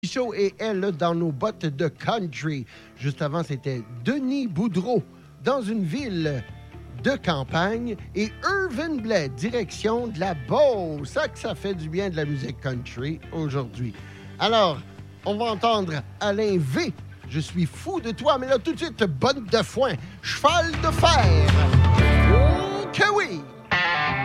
Show et elle dans nos bottes de country. Juste avant, c'était Denis Boudreau dans une ville de campagne et Irvin Blais, direction de la Beauce. Ça que ça fait du bien de la musique country aujourd'hui. Alors, on va entendre Alain V. Je suis fou de toi, mais là tout de suite, botte de foin, cheval de fer. Oh que oui!